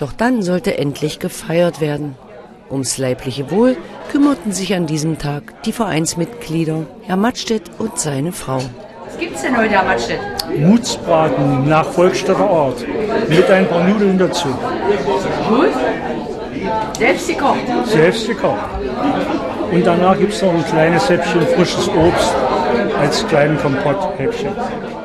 Doch dann sollte endlich gefeiert werden. Ums leibliche Wohl kümmerten sich an diesem Tag die Vereinsmitglieder, Herr Mattstedt und seine Frau. Was gibt's denn heute, Herr Mattstedt? Mutsbraten nach Volkstädter Art mit ein paar Nudeln dazu. Gut. Selbst gekocht? Selbst gekocht. Und danach gibt es noch ein kleines Häppchen frisches Obst als kleinen Kompotthäppchen.